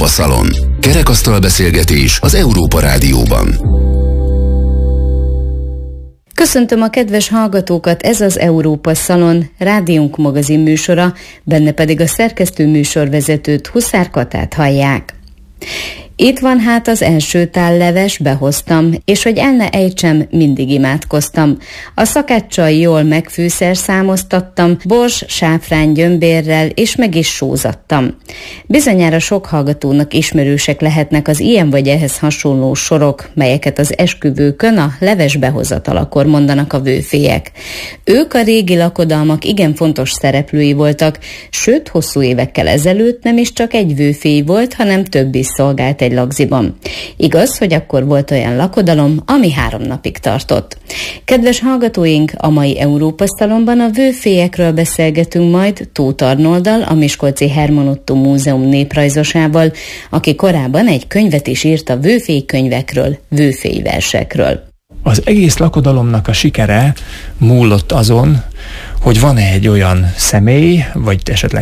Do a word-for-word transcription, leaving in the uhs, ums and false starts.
Európa Szalon. Kerekasztal beszélgetés az Európa Rádióban. Köszöntöm a kedves hallgatókat, ez az Európa Szalon, rádiónk magazin műsora, benne pedig a szerkesztő műsorvezetőt, Huszár Katát hallják. Itt van hát az első tál leves, behoztam, és hogy el ne ejtsem, mindig imádkoztam. A szakáccsal jól megfűszer számoztattam, bors, sáfrány gyömbérrel, és meg is sózattam. Bizonyára sok hallgatónak ismerősek lehetnek az ilyen vagy ehhez hasonló sorok, melyeket az esküvőkön a leves behozatalakor mondanak a vőfélyek. Ők a régi lakodalmak igen fontos szereplői voltak, sőt, hosszú évekkel ezelőtt nem is csak egy vőfély volt, hanem több is szolgált egy lagziban. Igaz, hogy akkor volt olyan lakodalom, ami három napig tartott. Kedves hallgatóink, a mai Európa Szalonban a vőfélyekről beszélgetünk majd Tóth Arnolddal, a Miskolci Herman Ottó Múzeum néprajzosával, aki korábban egy könyvet is írt a vőfélykönyvekről, vőfélyversekről. Az egész lakodalomnak a sikere múlott azon, hogy van-e egy olyan személy, vagy esetleg